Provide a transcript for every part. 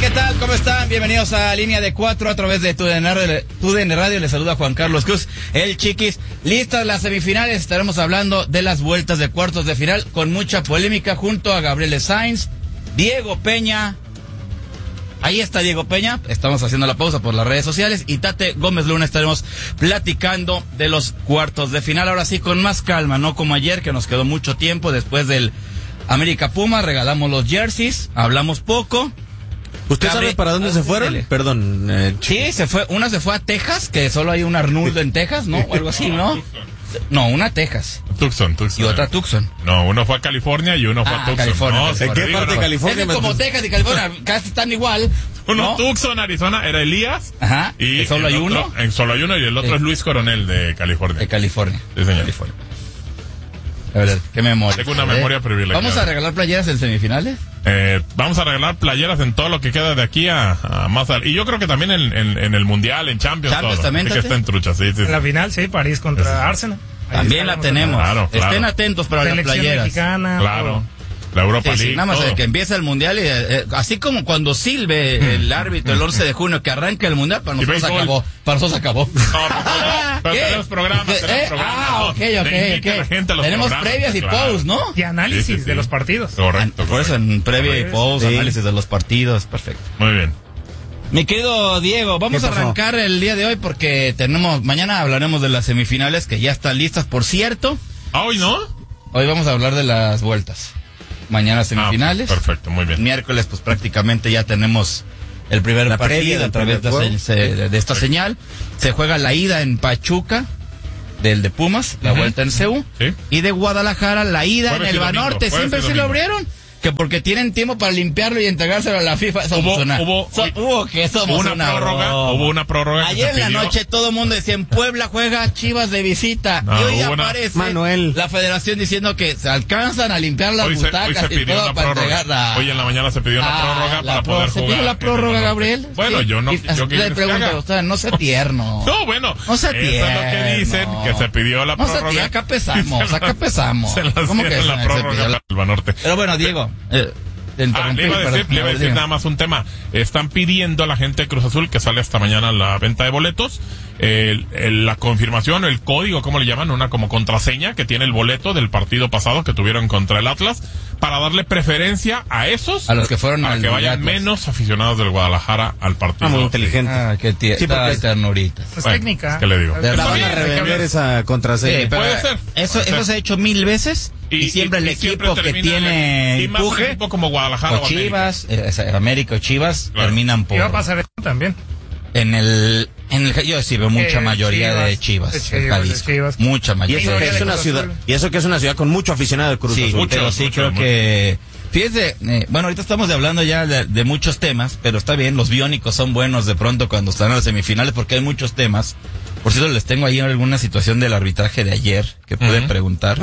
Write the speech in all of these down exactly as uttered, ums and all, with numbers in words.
¿qué tal? ¿Cómo están? Bienvenidos a Línea de Cuatro a través de TUDN Radio. TUDN Radio. Les saluda Juan Carlos Cruz, el Chiquis. Listas las semifinales. Estaremos hablando de las vueltas de cuartos de final con mucha polémica junto a Gabriel Sainz, Diego Peña. Ahí está Diego Peña. Estamos haciendo la pausa por las redes sociales. Y Tate Gómez Luna estaremos platicando de los cuartos de final. Ahora sí, con más calma, no como ayer, que nos quedó mucho tiempo después del América Puma. Regalamos los jerseys, hablamos poco. ¿Usted Gabriel, sabe para dónde se fueron? Dele. Perdón. Eh, sí, se fue. Una se fue a Texas, que solo hay un Arnuldo en Texas, ¿no? O algo así, ¿no? No, una a Texas. Tucson, Tucson. Y otra a Tucson. No, uno fue a California y uno fue ah, a Tucson. California, no, California. ¿En qué parte de California? Es como Texas y California, casi están igual. Uno ¿no? Tucson, Arizona, era Elías. Ajá. Y solo hay otro, uno. En solo hay uno y el otro sí. Es Luis Coronel de California. De California. Sí, señor. California. A ver, qué memoria. Tengo una memoria ¿Eh? privilegiada. ¿Vamos a regalar playeras en semifinales? Eh, vamos a regalar playeras en todo lo que queda de aquí a, a más al... Y yo creo que también en, en, en el Mundial, en Champions, Champions todo. También, que está en trucha, sí, sí, sí. En la final, sí, París contra sí. Arsenal. Ahí también la tenemos. Claro, claro. Estén atentos para las playeras. Mexicana, claro. Todo. La Europa sí, League. Sí, nada más todo. de que empieza el Mundial y eh, así como cuando silbe el árbitro el once de junio que arranca el Mundial, para nosotros acabó. Para nosotros acabó. No, pero, pero tenemos programas, tenemos ¿Eh? programas. Ah, ok, ok, ok. Tenemos previas y claro. post, ¿no? Y análisis sí, sí, sí. de los partidos. Correcto. Por eso en previa y post, sí. Análisis de los partidos, perfecto. Muy bien. Mi querido Diego, vamos a arrancar el día de hoy porque tenemos, mañana hablaremos de las semifinales que ya están listas, por cierto. ¿Ah, hoy no? Hoy vamos a hablar de las vueltas. Mañana semifinales. Ah, perfecto, muy bien. Miércoles, pues prácticamente ya tenemos el primer la partido a través de, de, de esta señal. Se juega la ida en Pachuca, del de Pumas, la uh-huh. vuelta en C U. ¿Sí? Y de Guadalajara, la ida jueves en el Banorte. Siempre se lo abrieron. Que porque tienen tiempo para limpiarlo y entregárselo a la FIFA. Somos hubo, una, hubo, so, hubo que somos hubo una, una prórroga. broma. Hubo una prórroga. Ayer en la noche todo el mundo decía en Puebla juega Chivas de visita. No, y hoy una... aparece Manuel. la federación diciendo que se alcanzan a limpiar las hoy se, butacas hoy se y todo para entregarla. Hoy en la mañana se pidió una ah, prórroga para pro, poder ¿se jugar. ¿Se pidió la prórroga, Gabriel? Bueno, sí. yo no. Y, yo le pregunto a usted, no sé tierno. No, bueno. No sé tierno. Eso es lo que dicen, que se pidió la prórroga. No sé tierno, acá pesamos, acá pesamos. Se las ¿Cómo que la se, prórroga se para el Banorte? Pero bueno, Diego... Eh, Ah, le iba a decir, le iba a decir nada más un tema. Están pidiendo a la gente de Cruz Azul que sale hasta mañana la venta de boletos, el, el, la confirmación, el código, ¿cómo le llaman? Una como contraseña que tiene el boleto del partido pasado que tuvieron contra el Atlas, para darle preferencia a esos, a los que fueron para al que vayan Atlas. Menos aficionados del Guadalajara al partido. Ah, muy inteligente. Ah, qué tía, sí, porque es ternurita. Es bueno, técnica. ¿qué le digo? La van a revender esa contraseña. Sí, pero puede ser. Eso, puede eso ser. se ha hecho mil veces y, y siempre y, el y equipo siempre que tiene el, empuje, y más equipo como Guadalajara o Chivas, eh, América o Chivas, claro. terminan por... Y va a pasar eso también. En el, en el, yo sí veo mucha eh, mayoría Chivas, de Chivas, de Chivas, Jalisco, de Chivas. mucha mayoría. Y eso, que es una ciudad, y eso que es una ciudad con mucho aficionado de Cruz sí, Azul. Mucho, pero sí, mucho, creo mucho. que... Fíjese, eh, bueno, ahorita estamos hablando ya de, de muchos temas, pero está bien, los biónicos son buenos de pronto cuando están en las semifinales porque hay muchos temas. Por cierto, les tengo ahí alguna situación del arbitraje de ayer que pude uh-huh. preguntar.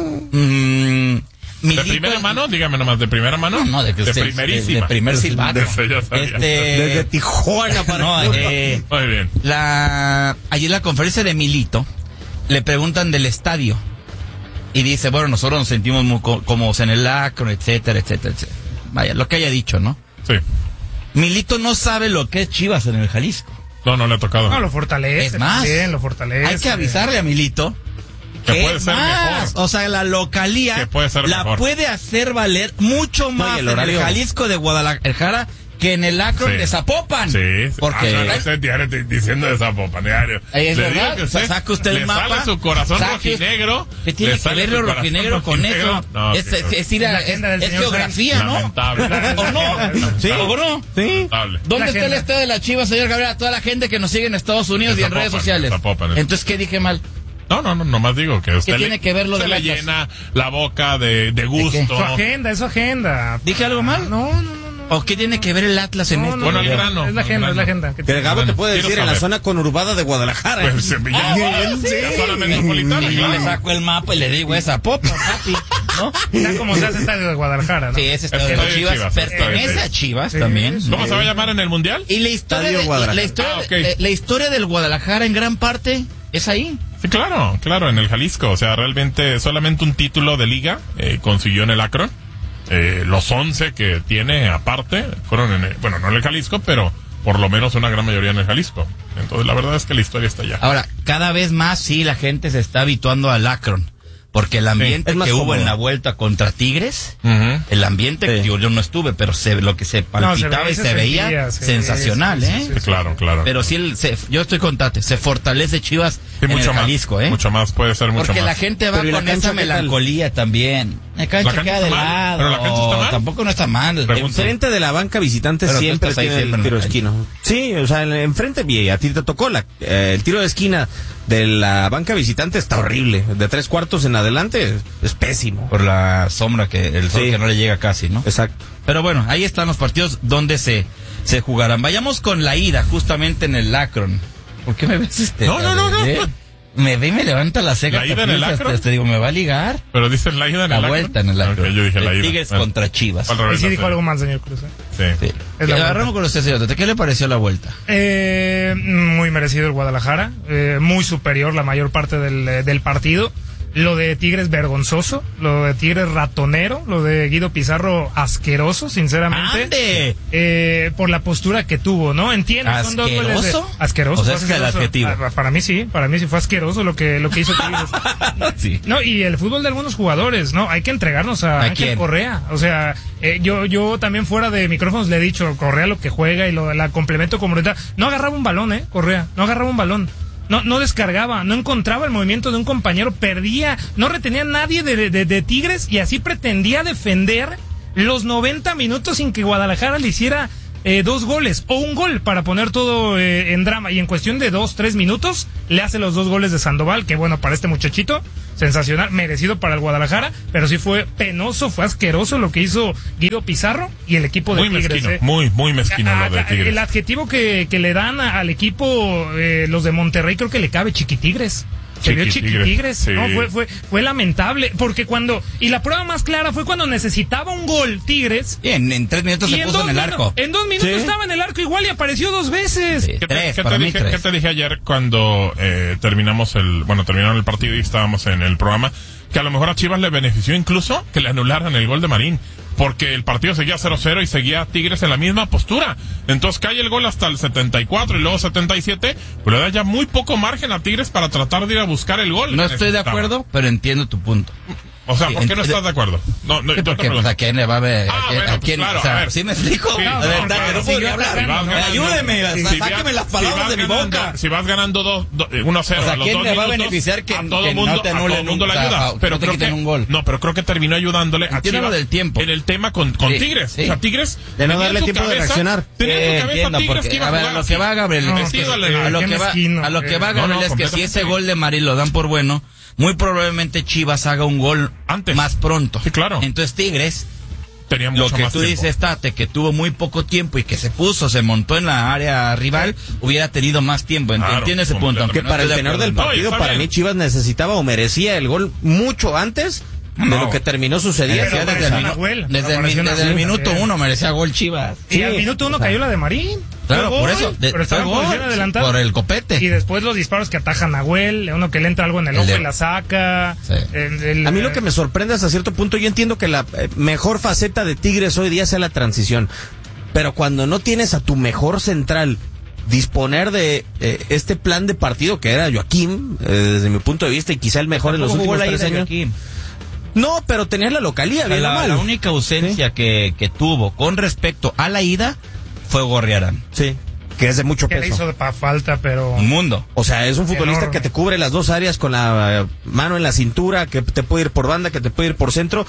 Mm, ¿De primera mano? Dígame nomás, ¿de primera mano? No, no de, que de usted, primerísima. De, de primer silbato. Este, Desde Tijuana para... No, eh, muy bien. La, ayer en la conferencia de Milito le preguntan del estadio. Y dice, bueno, nosotros nos sentimos muy cómodos en el Akron, etcétera, etcétera, etcétera. Vaya, lo que haya dicho, ¿no? Sí. Milito no sabe lo que es Chivas en el Jalisco. No, no le ha tocado. No, lo fortalece. Es más, bien, lo fortalece. Hay que avisarle a Milito que que puede ser más, mejor. O sea, la localía que puede ser la mejor. puede hacer valer mucho más no, el en el Jalisco de Guadalajara que en el Akron sí. de Zapopan. Sí, porque ah, no, no estoy diario estoy diciendo de Zapopan, diario. Es le verdad, digo que usted, saca usted el le mapa. sale su corazón saque, rojinegro. ¿Qué tiene que ver lo rojinegro con eso? No, es, es, es, ir a, es, es geografía, ¿no? Lamentable. ¿O no? Sí. ¿O no? Sí. ¿Dónde está el estadio de la Chivas, señor Gabriel? A toda la gente que nos sigue en Estados Unidos de y en Zapopan, redes sociales. Zapopan, Entonces, ¿qué dije mal? No, no, no, nomás digo que usted ¿Qué tiene le, que ver lo se de le la llena la boca de, de gusto. ¿De Su agenda, es su agenda. ¿Dije algo mal? No, no, no. ¿O qué tiene que ver el Atlas en no, esto? No, bueno, no, el grano. Es la agenda, es la agenda. Que el Gabo te puede Quiero decir saber. en la zona conurbada de Guadalajara. Pues, ya, Ah, bueno, sí, sí. la zona metropolitana, Y yo claro. le saco el mapa y le digo esa popa, papi, ¿no? Ya como se hace estadio de Guadalajara, ¿no? Sí, ese estadio de Estadio las de Chivas, Chivas, pertenece estadio. a Chivas Sí. también. ¿Cómo se va a llamar en el Mundial? Y la historia, de, Guadalajara. la, historia Ah, ok. de, la historia del Guadalajara en gran parte es ahí. Sí, claro, claro, en el Jalisco. O sea, realmente solamente un título de liga eh, consiguió en el Akron. eh, los once que tiene aparte fueron en el, bueno, no en el Jalisco, pero por lo menos una gran mayoría en el Jalisco. Entonces la verdad es que la historia está allá. Ahora, cada vez más sí la gente se está habituando al Akron. Porque el ambiente sí, que hubo en la vuelta contra Tigres, uh-huh. el ambiente sí. que yo, yo no estuve, pero se, lo que se palpitaba no, se y se, se veía sentía, sensacional, sí, ¿eh? Sí, sí, sí, claro, claro. Pero sí, el, se, yo estoy con Tate, se fortalece Chivas sí, en mucho el Jalisco, más, ¿eh? Mucho más, puede ser mucho Porque más. Porque la gente va pero con esa melancolía también. La cancha, la cancha queda de lado. Pero la cancha está mal. Tampoco no está mal. Enfrente de la banca visitante pero siempre tiene siempre el tiro de esquina. Sí, o sea, enfrente, a ti te tocó la, eh, el tiro de esquina de la banca visitante está horrible. De tres cuartos en adelante es pésimo. Por la sombra que el sol sí. que no le llega casi, ¿no? Exacto. Pero bueno, ahí están los partidos donde se, se jugarán. Vayamos con la ida, justamente en el Akron. ¿Por qué me ves este? No, no, no, no. Me ve y me levanta la ceja. ¿La ida en el Akron? Te, te digo, ¿me va a ligar? Pero dicen la ida en la el Akron. La vuelta en el Akron. Okay, yo dije la ida. Tigres bueno. contra Chivas. Y sí dijo algo más, señor Cruz. ¿eh? Sí. sí. Agarramos con usted, señor. ¿Qué le pareció la vuelta? Eh, muy merecido el Guadalajara. Eh, muy superior la mayor parte del, del partido. Lo de Tigres vergonzoso, lo de Tigres ratonero, lo de Guido Pizarro asqueroso, sinceramente. ¡Ande! Eh, por la postura que tuvo, ¿no? Entiendo. ¿Asqueroso? Son dos goles de... Asqueroso. O sea, es que el adjetivo. Ah, para mí sí, para mí sí fue asqueroso lo que, lo que hizo Tigres. sí. No, y el fútbol de algunos jugadores, ¿no? Hay que entregarnos a, ¿A Ángel quién? Correa. O sea, eh, yo, yo también fuera de micrófonos le he dicho, Correa lo que juega y lo, la complemento comunitario. No agarraba un balón, ¿eh? Correa, no agarraba un balón. No, no descargaba, no encontraba el movimiento de un compañero, perdía, no retenía a nadie de, de, de Tigres y así pretendía defender los noventa minutos sin que Guadalajara le hiciera eh, dos goles o un gol para poner todo eh, en drama. Y en cuestión de dos, tres minutos le hace los dos goles de Sandoval, que bueno, para este muchachito, sensacional, merecido para el Guadalajara, pero sí fue penoso, fue asqueroso lo que hizo Guido Pizarro y el equipo de muy Tigres. Mezquino, eh. Muy, muy mezquino a, lo de Tigres. El adjetivo que, que le dan a, al equipo eh, los de Monterrey creo que le cabe Chiquitigres. Se vio Chiquitigres, sí. No, fue, fue, fue lamentable, porque cuando, y la prueba más clara fue cuando necesitaba un gol Tigres. Y en, en tres minutos se puso en el arco. En dos minutos sí. estaba en el arco igual y apareció dos veces. Sí, ¿Qué, tres, te, ¿qué, para te mí dije, tres. ¿Qué te dije ayer cuando eh, terminamos el, bueno, terminaron el partido y estábamos en el programa? Que a lo mejor a Chivas le benefició incluso que le anularan el gol de Marín. Porque el partido seguía cero cero y seguía Tigres en la misma postura. Entonces cae el gol hasta el setenta y cuatro y luego setenta y siete, pues le da ya muy poco margen a Tigres para tratar de ir a buscar el gol. No estoy de acuerdo, pero entiendo tu punto. O sea, ¿por qué no estás de acuerdo? No, no, sí, porque, pues, ¿a quién le va a ver? Ah, ¿A quién? bueno, ¿A quién? pues, claro, o sea, a ver. ¿sí me explico? Sí, de no, verdad, no, que no si podría hablar. Si ganando, Ayúdeme, si sáqueme las palabras si de mi ganando, boca. Si vas ganando dos, uno cero o sea, a los ¿quién dos le va a minutos, beneficiar que, a todo que mundo, no te a todo anulen mundo le ayuda? Un, pero no te creo quiten que, un gol. No, pero creo que terminó ayudándole a Entiendo Chivas del tiempo. en el tema con, con sí, Tigres. Sí. O sea, Tigres de no darle tiempo cabeza, de reaccionar. Tenía en Eh, su cabeza entiendo, Tigres porque, que iba a a ver, jugar a lo así. que va Gabriel, No, es que, sí, a lo que va, mezquino, a lo que va no, Gabriel no, es que si ese completamente. gol de Marín lo dan por bueno, muy probablemente Chivas haga un gol Antes. más pronto. Sí, claro. Entonces Tigres, Tenía lo mucho que más tú tiempo. dices, Tate, que tuvo muy poco tiempo y que se puso, se montó en la área rival, hubiera tenido más tiempo. Claro, Entiende ese punto. Aunque Que para el no estoy de tenor del acuerdo. partido, No, está para bien. mí Chivas necesitaba o merecía el gol mucho antes de No. lo que terminó sucediendo. Merecía Pero desde el, apareció minu- Nahuel, desde el, apareció mi- desde el Nahuel minuto también. uno merecía gol Chivas. Y Sí, al minuto uno o sea, cayó la de Marín. Claro, Fue por gol, eso. De, pero estaba fue en gol, posición adelantada. por el copete. Y después los disparos que ataja Nahuel, uno que le entra algo en el, El ojo de- y la saca. Sí. El- el- A mí lo que me sorprende hasta cierto punto, yo entiendo que la eh, mejor faceta de Tigres hoy día sea la transición, pero cuando no tienes a tu mejor central disponer de eh, este plan de partido que era Joaquín, eh, desde mi punto de vista, y quizá el mejor en los Tampoco jugó últimos la tres ida años. Joaquín. No, pero tenías la localía, bien o La, mal. la única ausencia Sí. que, que tuvo con respecto a la ida fue Gorriarán. Sí, que es de mucho que le peso. hizo de pa- falta, pero... Un mundo. O sea, es un futbolista Enorme. que te cubre las dos áreas con la eh, mano en la cintura, que te puede ir por banda, que te puede ir por centro.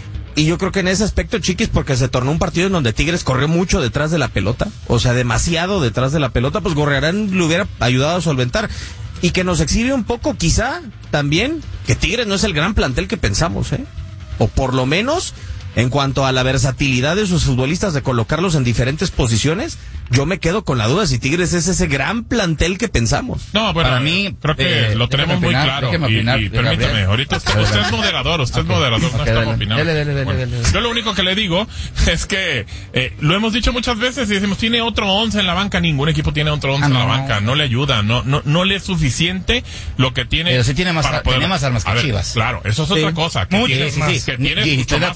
Y yo creo que en ese aspecto, Chiquis, porque se tornó un partido en donde Tigres corrió mucho detrás de la pelota, o sea, demasiado detrás de la pelota, pues Gorriarán le hubiera ayudado a solventar. Y que nos exhibe un poco, quizá, también, que Tigres no es el gran plantel que pensamos, ¿eh? O por lo menos, en cuanto a la versatilidad de sus futbolistas de colocarlos en diferentes posiciones, yo me quedo con la duda si Tigres es ese gran plantel que pensamos. No, bueno, Para mí, creo que eh, lo tenemos déjeme muy opinar, claro. déjeme Y, opinar, y Gabriel. permítame, ahorita usted, Adelante. usted es moderador, usted Ok, es moderador, ok, no dale. está opinando. Dele, dele, dele, Bueno, dele, dele. yo lo único que le digo es que eh, lo hemos dicho muchas veces y decimos, tiene otro once en la banca, ningún equipo tiene otro once Ah, en no. la banca, no le ayuda, no no no le es suficiente lo que tiene. Pero sí tiene más para ar- poder- tiene más armas que A ver, Chivas. Claro, eso es Sí. otra cosa. Que Muchas tiene, más. que tiene Y mucho estoy de más acuerdo, armas.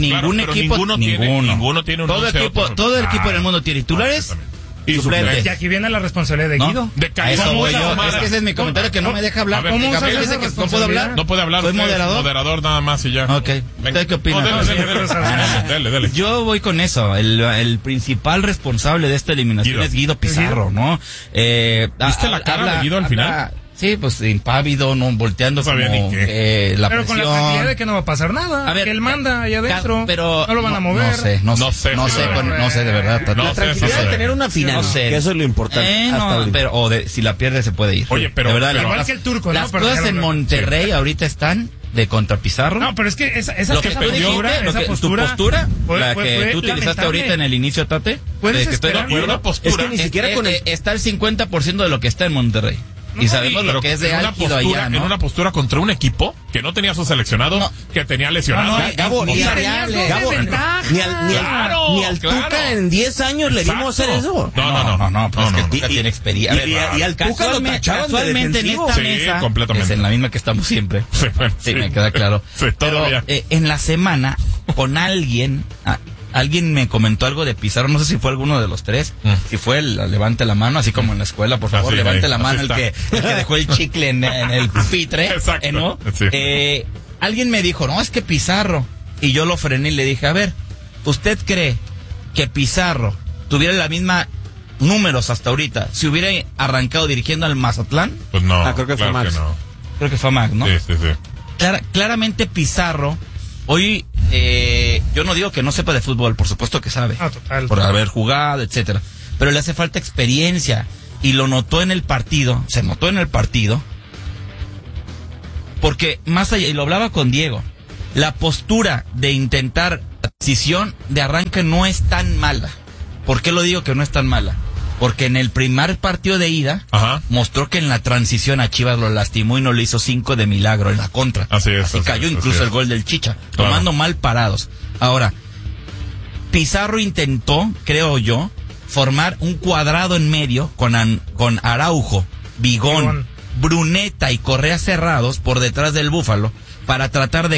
ningún claro, equipo, ninguno, ninguno. Tiene, ninguno tiene un todo equipo, otro. todo el Ah, equipo en el mundo tiene titulares y suplentes. Y aquí viene la responsabilidad de ¿No? Guido. De A eso voy yo. Cámara. Es que ese es mi comentario que no me deja hablar. A ver, Porque ¿cómo Gabriel usas dice esa que no puedo hablar. No puede hablar. ¿Soy usted es moderador? Moderador nada más y ya. Ok. Venga. ¿Usted qué opina? No, dele, dele, dele, Ah, dele, dele. Yo voy con eso. El, el principal responsable de esta eliminación Guido. es Guido Pizarro, ¿no? Eh, ¿Viste ha- la cara habla- de Guido al habla- final? Sí, pues impávido, no volteando No sabía como ni qué. eh, la Pero con la presión. tranquilidad de que no va a pasar nada. A ver, que él manda allá Ca- adentro. pero no lo van a mover. No sé, no sé, No sé, no sí, sé, de con- verdad. no sé de verdad. Tati. No La sé, tranquilidad sí, de sí. tener una final, No sé. que eso es lo importante. Eh, hasta no, ahorita. pero o de, si la pierde se puede ir. Oye, pero- de verdad, pero- la- Igual las- que el turco, ¿no? Las Pero cosas ya en lo- Monterrey ahorita están de contra Pizarro. No, pero es que esa, esa, Lo que esa tú dijiste, postura, lo esa que- tu postura, postura, fue- la fue- que fue tú utilizaste lamentable. ahorita en el inicio, Tate, Fue de que estoy de desesperante. Y acuerdo. una postura. Es que ni Es- siquiera es- con el- eh, está el cincuenta por ciento de lo que está en Monterrey. y sabemos Pero lo que es de en una álgido postura, allá, ¿no? En una postura contra un equipo que no tenía su seleccionado, No. que tenía lesionado. No, no, Gabo, ni ni a- Reales. Gabo, desventaja. ni al, ni al- Claro, ni al claro. Tuca en diez años le vimos hacer Exacto. eso. No, no, no. no, no, pues No, es que no, el Tuca no. tiene experiencia. Y- y- y al Tuca lo Casualmente, tachaban de casualmente en defensivo. esta Sí, mesa, completamente. es en la misma que estamos siempre. Sí, bueno, Sí, sí. me queda claro. Sí, Pero todavía. eh, en la semana, con alguien, a- alguien me comentó algo de Pizarro, no sé si fue alguno de los tres, Mm. si fue el, levante la mano, así como en la escuela, por favor, Así, levante ahí, la mano así el que, está. el que dejó el chicle en, en el pupitre, Exacto, eh, ¿no? sí. Eh, alguien me dijo, no, es que Pizarro, y yo lo frené y le dije, a ver, ¿usted cree que Pizarro tuviera la misma números hasta ahorita si hubiera arrancado dirigiendo al Mazatlán? Pues no. Ah, creo que fue claro Max. no. Creo que fue Mac, ¿no? Sí, sí, sí. Clara- claramente Pizarro, hoy eh, yo no digo que no sepa de fútbol, por supuesto que sabe, Ah, total. por haber jugado, etcétera, pero le hace falta experiencia y lo notó en el partido, se notó en el partido, porque más allá, y lo hablaba con Diego, la postura de intentar la decisión de arranque no es tan mala. ¿Por qué lo digo que no es tan mala? Porque en el primer partido de ida Ajá. mostró que en la transición a Chivas lo lastimó y no le hizo cinco de milagro en la contra. Así es, Así así cayó es, incluso así es. el gol del Chicha, Claro. tomando mal parados. Ahora, Pizarro intentó, creo yo, formar un cuadrado en medio con, An- con Araujo, Bigón, Bigón. Bruneta y Correa cerrados por detrás del Búfalo para tratar de